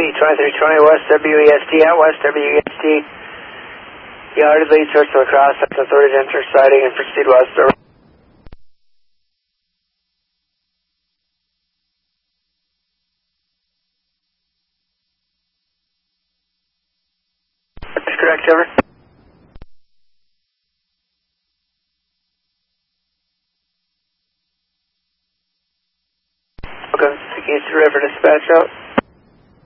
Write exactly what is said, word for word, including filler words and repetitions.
twenty-three twenty West W E S T at West W E S T. Yarded lead source to the cross, that's authority to enter siding and proceed west over. That's correct, over. Okay, speaking to River Dispatch out.